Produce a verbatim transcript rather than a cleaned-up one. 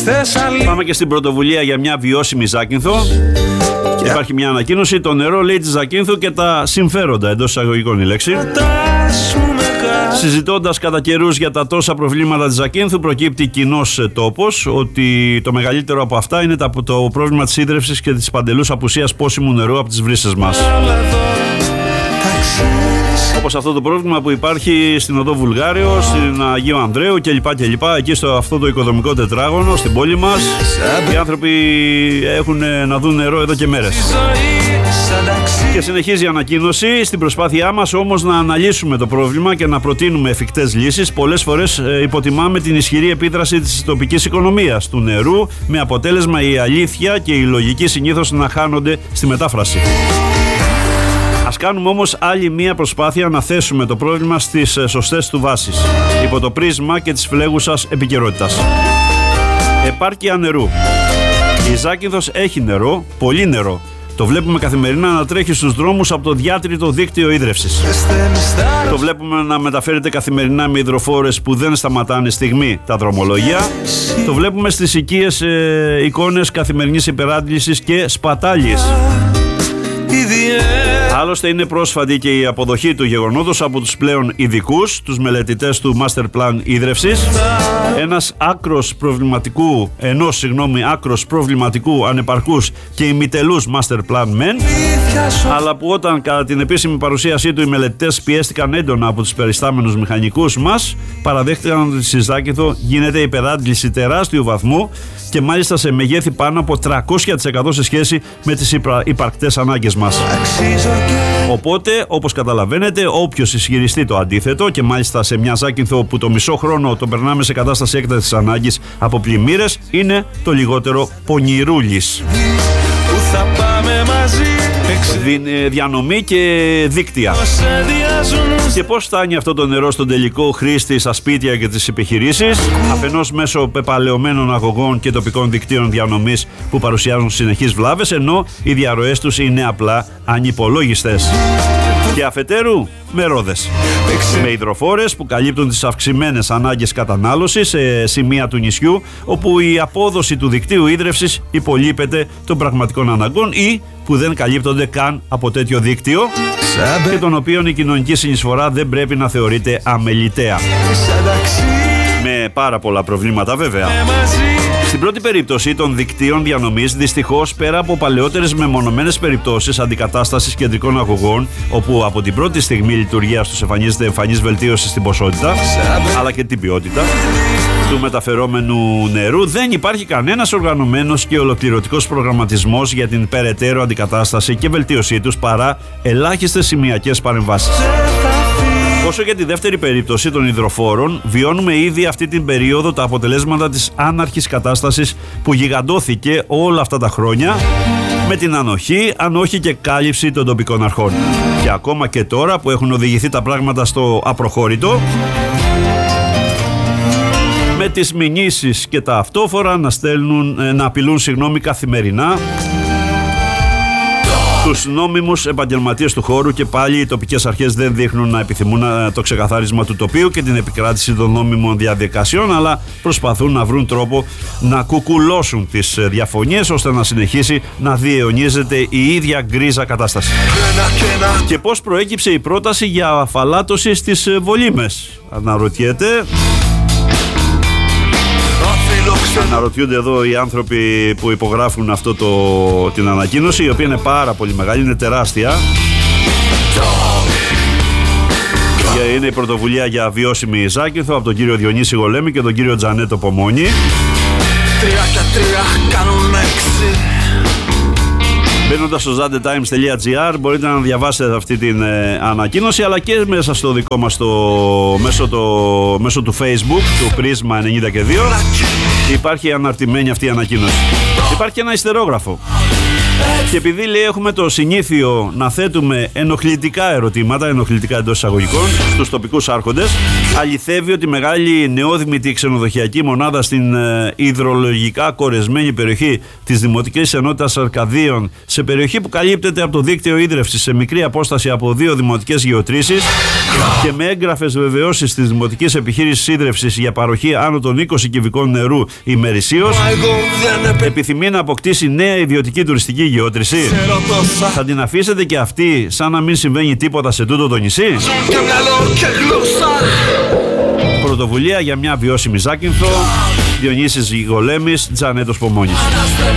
Πάμε και στην πρωτοβουλία για μια βιώσιμη Ζάκυνθο. Και υπάρχει μια ανακοίνωση. Το νερό, λέει, της Ζακύνθου και τα συμφέροντα, εντός εισαγωγικών η λέξη. Συζητώντας κατά καιρούς για τα τόσα προβλήματα της Ζακύνθου, προκύπτει κοινός τόπος ότι το μεγαλύτερο από αυτά είναι το πρόβλημα της ίδρευσης και της παντελούς απουσίας πόσιμου νερού από τις βρύσες μας. Όπως αυτό το πρόβλημα που υπάρχει στην οδό Βουλγάριο, στην Αγίου Ανδρέου κλπ. κλπ. Εκεί στο αυτό το οικοδομικό τετράγωνο στην πόλη μας, οι άνθρωποι έχουν να δουν νερό εδώ και μέρες. Και συνεχίζει η ανακοίνωση. Στην προσπάθειά μας όμως να αναλύσουμε το πρόβλημα και να προτείνουμε εφικτές λύσεις, πολλές φορές υποτιμάμε την ισχυρή επίδραση της τοπικής οικονομίας του νερού, με αποτέλεσμα η αλήθεια και η λογική συνήθως να χάνονται στη μετάφραση. Ας κάνουμε όμως άλλη μία προσπάθεια να θέσουμε το πρόβλημα στις σωστές του βάσεις, υπό το πρίσμα και της φλέγουσας επικαιρότητας. Επάρκεια νερού. Η Ζάκυνθος έχει νερό, πολύ νερό. Το βλέπουμε καθημερινά να τρέχει στους δρόμους από το διάτριτο δίκτυο ίδρευσης. Το βλέπουμε να μεταφέρεται καθημερινά με υδροφόρες που δεν σταματάνε στιγμή τα δρομολόγια. Το βλέπουμε στις οικίες ε, εικόνες καθημερινής υπεράντλησης και σπατάλης. Άλλωστε είναι πρόσφατη και η αποδοχή του γεγονότος από τους πλέον ειδικούς, τους μελετητές του Master Plan ίδρευσης, ένας άκρος προβληματικού, ενός συγγνώμη άκρος προβληματικού, ανεπαρκούς και ημιτελούς Master Plan μεν, αλλά που όταν κατά την επίσημη παρουσίασή του οι μελετητές πιέστηκαν έντονα από τους περιστάμενους μηχανικούς μας, παραδέχτηκαν ότι στη Ζάκυνθο γίνεται υπεράντληση τεράστιου βαθμού και μάλιστα σε μεγέθη πάνω από τριακόσια τοις εκατό σε σχέση με τις υπα... υπαρκτές ανάγκες μας. Οπότε, όπως καταλαβαίνετε, όποιος ισχυριστεί το αντίθετο, και μάλιστα σε μια Ζάκυνθο που το μισό χρόνο το περνάμε σε κατάσταση έκτακτης ανάγκης από πλημμύρες, είναι το λιγότερο πονηρούλης. Που θα πάμε μαζί, Δι, διανομή και δίκτυα. Και πώς φτάνει αυτό το νερό στον τελικό χρήστη στα σπίτια και τις επιχειρήσεις? Αφενός μέσω πεπαλαιωμένων αγωγών και τοπικών δικτύων διανομής που παρουσιάζουν συνεχείς βλάβες, ενώ οι διαρροές τους είναι απλά ανυπολόγιστες. Και αφετέρου με ρόδες, με υδροφόρες που καλύπτουν τις αυξημένες ανάγκες κατανάλωσης σε σημεία του νησιού όπου η απόδοση του δικτύου ίδρευσης υπολείπεται των πραγματικών αναγκών ή που δεν καλύπτονται καν από τέτοιο δίκτυο και των οποίων η κοινωνική συνεισφορά δεν πρέπει να θεωρείται αμεληταία. Με πάρα πολλά προβλήματα βέβαια. Στην πρώτη περίπτωση των δικτύων διανομής, δυστυχώς, πέρα από παλαιότερες μεμονωμένες περιπτώσεις αντικατάστασης κεντρικών αγωγών, όπου από την πρώτη στιγμή λειτουργίας τους εμφανίζεται εμφανής βελτίωση στην ποσότητα αλλά και την ποιότητα του μεταφερόμενου νερού, δεν υπάρχει κανένας οργανωμένος και ολοκληρωτικός προγραμματισμός για την περαιτέρω αντικατάσταση και βελτίωσή τους, παρά ελάχιστες σημειακές παρεμβάσεις. Όσο για τη δεύτερη περίπτωση των υδροφόρων, βιώνουμε ήδη αυτή την περίοδο τα αποτελέσματα της άναρχης κατάστασης που γιγαντώθηκε όλα αυτά τα χρόνια με την ανοχή, αν όχι και κάλυψη των τοπικών αρχών. Και ακόμα και τώρα που έχουν οδηγηθεί τα πράγματα στο απροχώρητο, με τις μηνύσεις και τα αυτόφορα να, στέλνουν, να απειλούν συγγνώμη καθημερινά τους νόμιμους επαγγελματίες του χώρου, και πάλι οι τοπικές αρχές δεν δείχνουν να επιθυμούν το ξεκαθάρισμα του τοπίου και την επικράτηση των νόμιμων διαδικασιών, αλλά προσπαθούν να βρουν τρόπο να κουκουλώσουν τις διαφωνίες ώστε να συνεχίσει να διαιωνίζεται η ίδια γκρίζα κατάσταση. Και πώς προέκυψε η πρόταση για αφαλάτωση στις Βολήμες, αναρωτιέται. Αναρωτιούνται εδώ οι άνθρωποι που υπογράφουν αυτό το, την ανακοίνωση, η οποία είναι πάρα πολύ μεγάλη, είναι τεράστια. Είναι η πρωτοβουλία για βιώσιμη Ζάκυνθο από τον κύριο Διονύση Γολέμη και τον κύριο Τζανέτο Πομόνη. Τρία και τρία κάνουν έξι. Μπαίνοντας στο ζάντε τάιμς τελεία τζι άρ μπορείτε να διαβάσετε αυτή την ε, ανακοίνωση, αλλά και μέσα στο δικό μας το, μέσω, το, μέσω του Facebook του Πρίσμα ενενήντα και δύο υπάρχει αναρτημένη αυτή η ανακοίνωση. Υπάρχει ένα ιστερόγραφο και επειδή, λέει, έχουμε το συνήθειο να θέτουμε ενοχλητικά ερωτήματα, ενοχλητικά εντός εισαγωγικών, στους τοπικούς άρχοντες, αληθεύει ότι η μεγάλη νεόδημητη ξενοδοχειακή μονάδα στην ε, υδρολογικά κορεσμένη περιοχή της Δημοτικής Ενότητας Αρκαδίων, σε περιοχή που καλύπτεται από το δίκτυο ίδρευσης σε μικρή απόσταση από δύο δημοτικές γεωτρήσεις και με έγγραφες βεβαιώσεις της Δημοτικής Επιχείρησης Ίδρευσης για παροχή άνω των είκοσι κυβικών νερού ημερησίως, επιθυμεί να αποκτήσει νέα ιδιωτική τουριστική γεώτρηση. Θα την αφήσετε και αυτή σαν να μην συμβαίνει τίποτα σε τούτο το νησί? Πρωτοβουλία για μια βιώσιμη Ζάκυνθο, Διονύσης Γιγολέμης, Τζανέτος Πομόνης.